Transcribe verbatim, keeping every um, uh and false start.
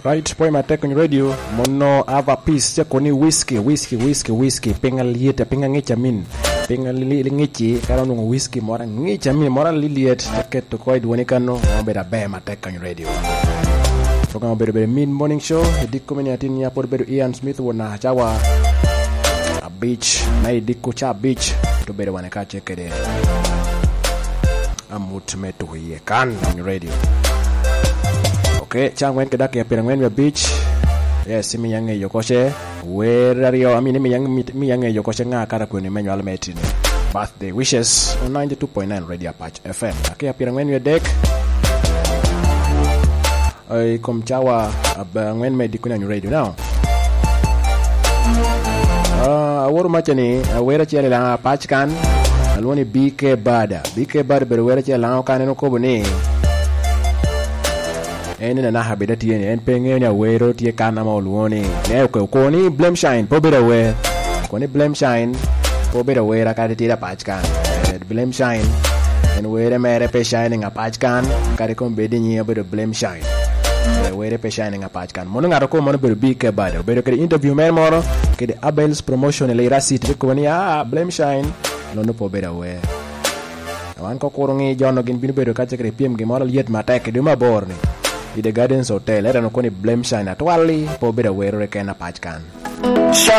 Right, boy, my tech on radio. Mono ava piece check on whiskey, whiskey, whiskey, whiskey. Penga lieta, penga ngecha min. Penga li ngechi. Kara nung whiskey mora ngecha min. Mora liliet. Check to koi duanikano. Mabeda be my tech on radio. Program beru beru mid morning show. Dikko meni atin ya por beru Ian Smith wana jawa. A beach, na dikko cha beach. To beru wana ka check de. Amut metu hiye kan on radio. Okay, chang wen kedak ya pirang wen beach. Yes, mi yang yo kose. Where are you? I mean, mi yang mi yang yo kose nga kara ko ni menyo almetin. Birthday wishes on ninety-two point nine Radio Apache F M. Okay, ya pirang wen dek. Ay kom chawa abang wen me dikuna ni radio now. Ah, awor machani, awera chele la Apache kan. Alwoni B K Bada. B K Bada berwera chele la kan no ko bone. Ene na habida tiene en pengenya wero tie kana ma oluone ne ko ko ni blame shine po beda we ko ni blame shine po beda we ra ka tira pachkan blame shine en were mere pe shining a pachkan kare ko bedi ni beda blame shine were pe shining a pachkan mono ngaro ko mono beda big bada beda ke interview mer moro ke de Abel's promotion le rasit ko ni ah blame shine no no po beda we wan ko korongi jono gin binu beda ka chekre piem ge moral yet mata ke de ma borni the Gardens Hotel era no koni blame shine atwali po beda wero ke na pachkan.